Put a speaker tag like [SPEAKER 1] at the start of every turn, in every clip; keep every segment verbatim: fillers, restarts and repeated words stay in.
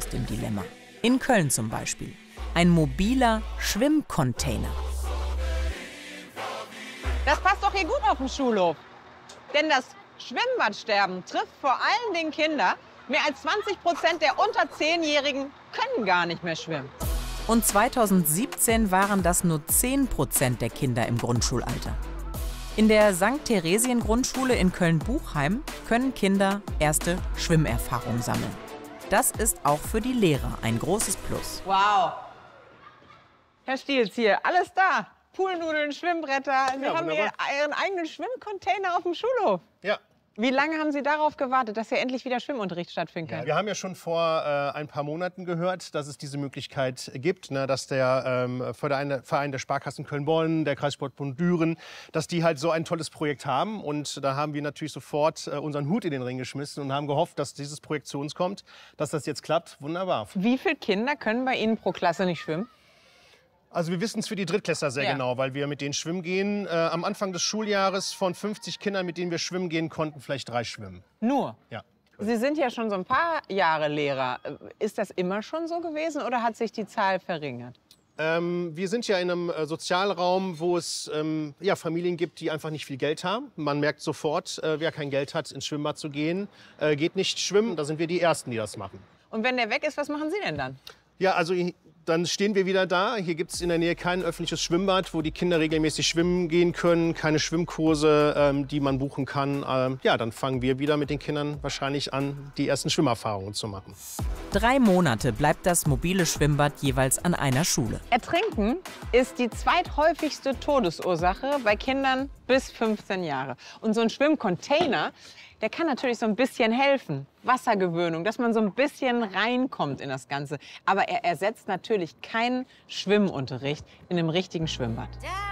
[SPEAKER 1] aus dem Dilemma. In Köln zum Beispiel. Ein mobiler Schwimmcontainer.
[SPEAKER 2] Das passt doch hier gut auf dem Schulhof. Denn das Schwimmbadsterben trifft vor allen Dingen Kinder. Mehr als zwanzig Prozent der unter zehnjährigen können gar nicht mehr schwimmen.
[SPEAKER 1] Und zweitausendsiebzehn waren das nur zehn Prozent der Kinder im Grundschulalter. In der Sankt Theresien-Grundschule in Köln-Buchheim können Kinder erste Schwimmerfahrung sammeln. Das ist auch für die Lehrer ein großes Plus.
[SPEAKER 2] Wow. Herr Stiels hier, alles da. Poolnudeln, Schwimmbretter. Sie
[SPEAKER 3] Ja,
[SPEAKER 2] haben hier Ihren eigenen Schwimmcontainer auf dem Schulhof.
[SPEAKER 3] Ja.
[SPEAKER 2] Wie lange haben Sie darauf gewartet, dass hier endlich wieder Schwimmunterricht stattfinden kann?
[SPEAKER 3] Ja, wir haben ja schon vor äh, ein paar Monaten gehört, dass es diese Möglichkeit gibt, ne, dass der ähm, Verein, Verein der Sparkassen Köln-Bonn, der Kreissportbund Düren, dass die halt so ein tolles Projekt haben. Und da haben wir natürlich sofort äh, unseren Hut in den Ring geschmissen und haben gehofft, dass dieses Projekt zu uns kommt, dass das jetzt klappt. Wunderbar.
[SPEAKER 2] Wie viele Kinder können bei Ihnen pro Klasse nicht schwimmen?
[SPEAKER 3] Also wir wissen es für die Drittklässler sehr
[SPEAKER 2] Ja.
[SPEAKER 3] genau, weil wir mit denen schwimmen gehen. Äh, am Anfang des Schuljahres von fünfzig Kindern, mit denen wir schwimmen gehen, konnten vielleicht drei schwimmen.
[SPEAKER 2] Nur?
[SPEAKER 3] Ja.
[SPEAKER 2] Sie sind ja schon so ein paar Jahre Lehrer. Ist das immer schon so gewesen oder hat sich die Zahl verringert?
[SPEAKER 3] Ähm, wir sind ja in einem äh, Sozialraum, wo es ähm, ja, Familien gibt, die einfach nicht viel Geld haben. Man merkt sofort, äh, wer kein Geld hat, ins Schwimmbad zu gehen, äh, geht nicht schwimmen. Da sind wir die Ersten, die das machen.
[SPEAKER 2] Und wenn der weg ist, was machen Sie denn dann?
[SPEAKER 3] Ja, also dann stehen wir wieder da. Hier gibt es in der Nähe kein öffentliches Schwimmbad, wo die Kinder regelmäßig schwimmen gehen können, keine Schwimmkurse, ähm, die man buchen kann. Ähm, ja, dann fangen wir wieder mit den Kindern wahrscheinlich an, die ersten Schwimmerfahrungen zu machen.
[SPEAKER 1] Drei Monate bleibt das mobile Schwimmbad jeweils an einer Schule.
[SPEAKER 2] Ertrinken ist die zweithäufigste Todesursache bei Kindern bis fünfzehn Jahre. Und so ein Schwimmcontainer, der kann natürlich so ein bisschen helfen. Wassergewöhnung, dass man so ein bisschen reinkommt in das Ganze. Aber er ersetzt natürlich keinen Schwimmunterricht in einem richtigen Schwimmbad.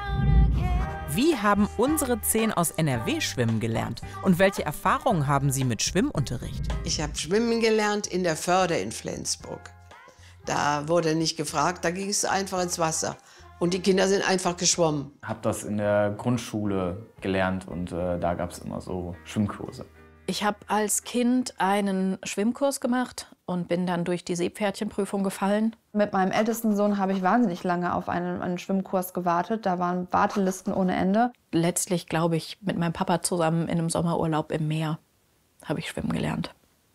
[SPEAKER 1] Wie haben unsere zehn aus N R W schwimmen gelernt? Und welche Erfahrungen haben sie mit Schwimmunterricht?
[SPEAKER 4] Ich habe schwimmen gelernt in der Förde in Flensburg. Da wurde nicht gefragt, da ging es einfach ins Wasser. Und die Kinder sind einfach geschwommen.
[SPEAKER 5] Ich habe das in der Grundschule gelernt und äh, da gab es immer so Schwimmkurse.
[SPEAKER 6] Ich habe als Kind einen Schwimmkurs gemacht und bin dann durch die Seepferdchenprüfung gefallen.
[SPEAKER 7] Mit meinem ältesten Sohn habe ich wahnsinnig lange auf einen, einen Schwimmkurs gewartet. Da waren Wartelisten ohne Ende.
[SPEAKER 6] Letztlich, glaube ich, mit meinem Papa zusammen in einem Sommerurlaub im Meer habe ich schwimmen gelernt.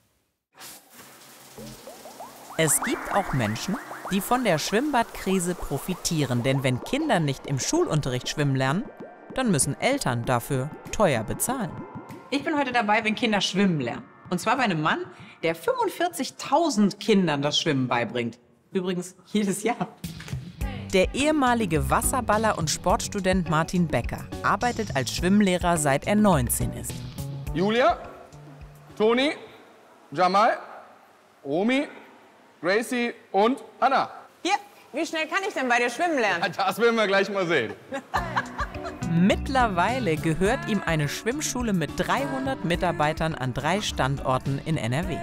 [SPEAKER 1] Es gibt auch Menschen, die von der Schwimmbadkrise profitieren. Denn wenn Kinder nicht im Schulunterricht schwimmen lernen, dann müssen Eltern dafür teuer bezahlen.
[SPEAKER 2] Ich bin heute dabei, wenn Kinder schwimmen lernen. Und zwar bei einem Mann, der fünfundvierzigtausend Kindern das Schwimmen beibringt. Übrigens jedes Jahr.
[SPEAKER 1] Der ehemalige Wasserballer und Sportstudent Martin Becker arbeitet als Schwimmlehrer, seit er neunzehn ist.
[SPEAKER 8] Julia, Toni, Jamal, Romy, Gracie und Anna.
[SPEAKER 2] Hier, wie schnell kann ich denn bei dir schwimmen lernen?
[SPEAKER 8] Das werden wir gleich mal sehen.
[SPEAKER 1] Mittlerweile gehört ihm eine Schwimmschule mit dreihundert Mitarbeitern an drei Standorten in N R W.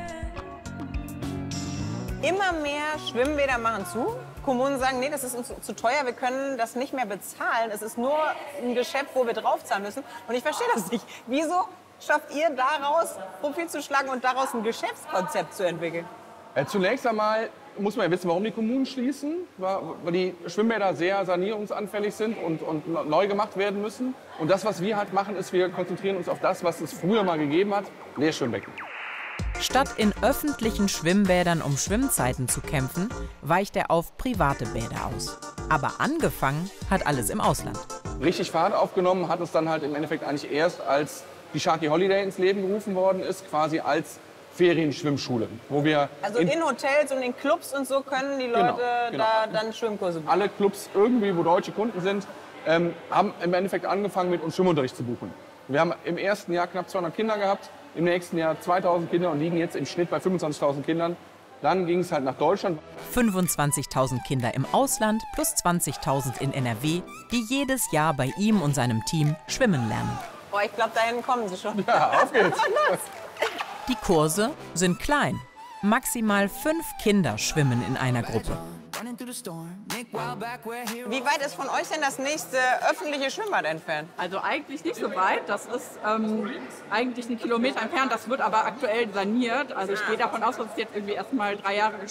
[SPEAKER 2] Immer mehr Schwimmbäder machen zu. Kommunen sagen, nee, das ist uns zu teuer, wir können das nicht mehr bezahlen. Es ist nur ein Geschäft, wo wir draufzahlen müssen. Und ich verstehe das nicht. Wieso schafft ihr daraus Profit zu schlagen und daraus ein Geschäftskonzept zu entwickeln?
[SPEAKER 8] Äh, zunächst einmal muss man ja wissen, warum die Kommunen schließen, weil die Schwimmbäder sehr sanierungsanfällig sind und, und neu gemacht werden müssen. Und das, was wir halt machen, ist, wir konzentrieren uns auf das, was es früher mal gegeben hat, Leerschwimmbecken.
[SPEAKER 1] Statt in öffentlichen Schwimmbädern um Schwimmzeiten zu kämpfen, weicht er auf private Bäder aus. Aber angefangen hat alles im Ausland.
[SPEAKER 8] Richtig Fahrt aufgenommen hat es dann halt im Endeffekt eigentlich erst, als die Sharky Holiday ins Leben gerufen worden ist, quasi als Ferienschwimmschule, wo wir
[SPEAKER 2] Also in, in Hotels und in Clubs und so können die Leute
[SPEAKER 8] Genau, genau.
[SPEAKER 2] da dann Schwimmkurse buchen?
[SPEAKER 8] Alle Clubs irgendwie, wo deutsche Kunden sind, ähm, haben im Endeffekt angefangen, mit uns Schwimmunterricht zu buchen. Wir haben im ersten Jahr knapp zweihundert Kinder gehabt, im nächsten Jahr zweitausend Kinder und liegen jetzt im Schnitt bei fünfundzwanzigtausend Kindern. Dann ging es halt nach Deutschland.
[SPEAKER 1] fünfundzwanzigtausend Kinder im Ausland plus zwanzigtausend in N R W, die jedes Jahr bei ihm und seinem Team schwimmen lernen.
[SPEAKER 2] Boah, ich glaube, dahin kommen sie schon.
[SPEAKER 8] Ja, auf geht's.
[SPEAKER 1] Die Kurse sind klein. Maximal fünf Kinder schwimmen in einer Gruppe.
[SPEAKER 2] Wie weit ist von euch denn das nächste öffentliche Schwimmbad entfernt?
[SPEAKER 9] Also eigentlich nicht so weit. Das ist ähm, eigentlich einen Kilometer entfernt. Das wird aber aktuell saniert. Also ich gehe davon aus, dass es jetzt irgendwie erst mal drei Jahre